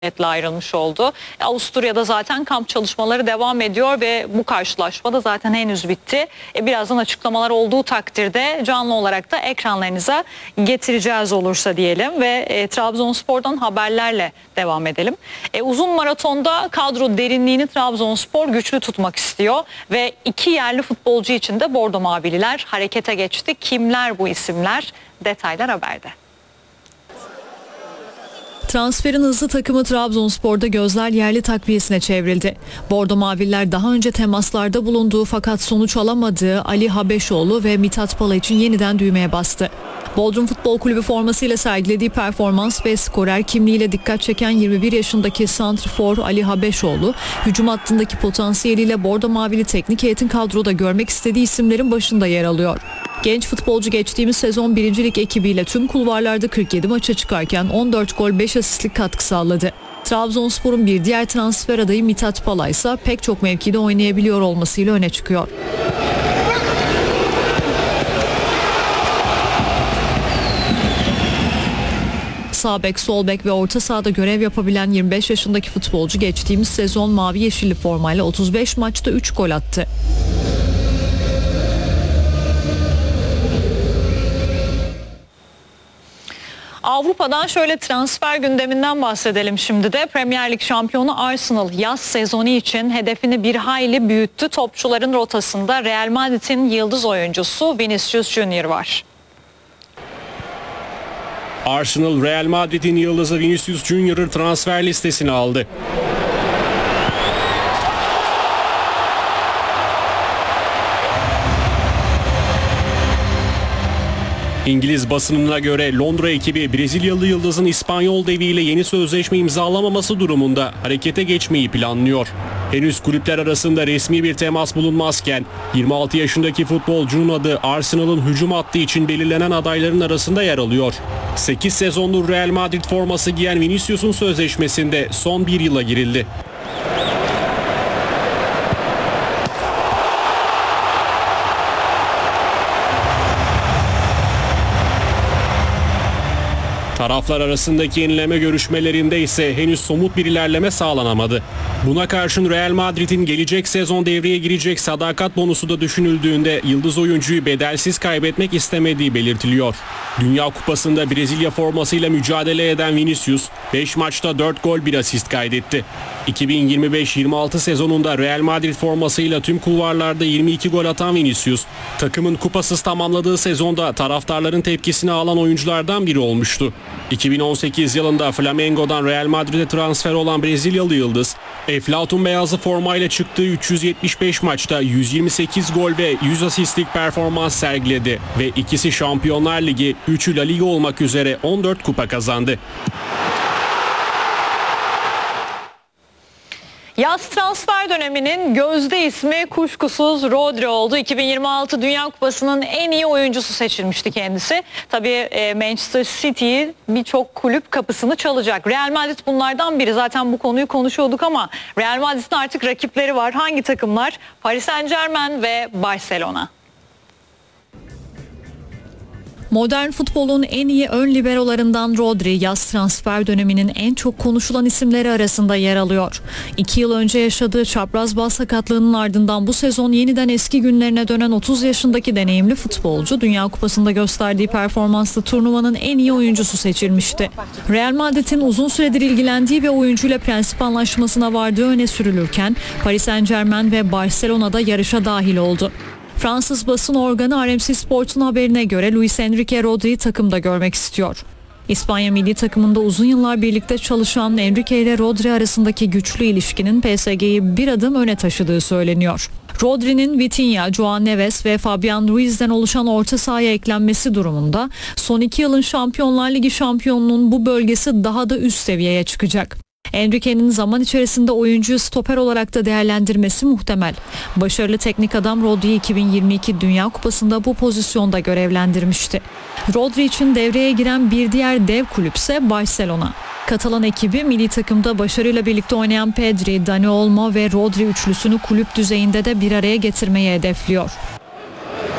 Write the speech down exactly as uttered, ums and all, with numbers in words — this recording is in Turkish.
etle ayrılmış oldu. Avusturya'da zaten kamp çalışmaları devam ediyor ve bu karşılaşma da zaten henüz bitti. E, birazdan açıklamalar olduğu takdirde canlı olarak da ekranlarınıza getireceğiz olursa diyelim ve e, Trabzonspor'dan haberlerle devam edelim. E, uzun maratonda kadro derinliğini Trabzonspor güçlü tutmak istiyor ve iki yerli futbolcu için de Bordo Mavililer harekete geçti. Kimler bu isimler? Detaylar haberde. Transferin hızlı takımı Trabzonspor'da gözler yerli takviyesine çevrildi. Bordo Maviller daha önce temaslarda bulunduğu fakat sonuç alamadığı Ali Habeşoğlu ve Mithat Pala için yeniden düğmeye bastı. Bodrum Futbol Kulübü formasıyla sergilediği performans ve skorer kimliğiyle dikkat çeken yirmi bir yaşındaki santrfor Ali Habeşoğlu, hücum hattındaki potansiyeliyle Bordo Mavili teknik heyetin kadroda görmek istediği isimlerin başında yer alıyor. Genç futbolcu geçtiğimiz sezon birinci Lig ekibiyle tüm kulvarlarda kırk yedi maça çıkarken on dört gol beş asistlik katkı sağladı. Trabzonspor'un bir diğer transfer adayı Mithat Pala ise pek çok mevkide oynayabiliyor olmasıyla öne çıkıyor. Sağ bek, sol bek ve orta sahada görev yapabilen yirmi beş yaşındaki futbolcu geçtiğimiz sezon mavi yeşilli formayla otuz beş maçta üç gol attı. Avrupa'dan şöyle transfer gündeminden bahsedelim şimdi de. Premier Lig şampiyonu Arsenal yaz sezonu için hedefini bir hayli büyüttü. Topçuların rotasında Real Madrid'in yıldız oyuncusu Vinicius Junior var. Arsenal, Real Madrid'in yıldızı Vinicius Junior'ı transfer listesine aldı. İngiliz basınına göre Londra ekibi Brezilyalı yıldızın İspanyol deviyle yeni sözleşme imzalamaması durumunda harekete geçmeyi planlıyor. Henüz kulüpler arasında resmi bir temas bulunmazken yirmi altı yaşındaki futbolcunun adı Arsenal'ın hücum hattı için belirlenen adayların arasında yer alıyor. sekiz sezondur Real Madrid forması giyen Vinicius'un sözleşmesinde son bir yıla girildi. Taraflar arasındaki yenileme görüşmelerinde ise henüz somut bir ilerleme sağlanamadı. Buna karşın Real Madrid'in gelecek sezon devreye girecek sadakat bonusu da düşünüldüğünde yıldız oyuncuyu bedelsiz kaybetmek istemediği belirtiliyor. Dünya Kupası'nda Brezilya formasıyla mücadele eden Vinicius beş maçta dört gol bir asist kaydetti. iki bin yirmi beş yirmi altı sezonunda Real Madrid formasıyla tüm kulvarlarda yirmi iki gol atan Vinicius, takımın kupasız tamamladığı sezonda taraftarların tepkisini alan oyunculardan biri olmuştu. iki bin on sekiz yılında Flamengo'dan Real Madrid'e transfer olan Brezilyalı yıldız, Eflatun beyazlı formayla çıktığı üç yüz yetmiş beş maçta yüz yirmi sekiz gol ve yüz asistlik performans sergiledi ve ikisi Şampiyonlar Ligi, üçü La Liga olmak üzere on dört kupa kazandı. Yaz transfer döneminin gözde ismi kuşkusuz Rodri oldu. iki bin yirmi altı Dünya Kupası'nın en iyi oyuncusu seçilmişti kendisi. Tabii Manchester City birçok kulüp kapısını çalacak. Real Madrid bunlardan biri. Zaten bu konuyu konuşuyorduk ama Real Madrid'in artık rakipleri var. Hangi takımlar? Paris Saint-Germain ve Barcelona. Modern futbolun en iyi ön liberolarından Rodri yaz transfer döneminin en çok konuşulan isimleri arasında yer alıyor. İki yıl önce yaşadığı çapraz bağ sakatlığının ardından bu sezon yeniden eski günlerine dönen otuz yaşındaki deneyimli futbolcu Dünya Kupası'nda gösterdiği performansla turnuvanın en iyi oyuncusu seçilmişti. Real Madrid'in uzun süredir ilgilendiği ve oyuncuyla prensip anlaşmasına vardığı öne sürülürken Paris Saint-Germain ve Barcelona'da yarışa dahil oldu. Fransız basın organı R M C Sports'un haberine göre Luis Enrique Rodri'yi takımda görmek istiyor. İspanya milli takımında uzun yıllar birlikte çalışan Enrique ile Rodri arasındaki güçlü ilişkinin P S G'yi bir adım öne taşıdığı söyleniyor. Rodri'nin Vitinha, Joao Neves ve Fabian Ruiz'den oluşan orta sahaya eklenmesi durumunda son iki yılın Şampiyonlar Ligi şampiyonluğunun bu bölgesi daha da üst seviyeye çıkacak. Enrique'nin zaman içerisinde oyuncuyu stoper olarak da değerlendirmesi muhtemel. Başarılı teknik adam Rodri'yi iki bin yirmi iki Dünya Kupası'nda bu pozisyonda görevlendirmişti. Rodri için devreye giren bir diğer dev kulüpse Barcelona. Katalan ekibi milli takımda başarıyla birlikte oynayan Pedri, Dani Olmo ve Rodri üçlüsünü kulüp düzeyinde de bir araya getirmeyi hedefliyor.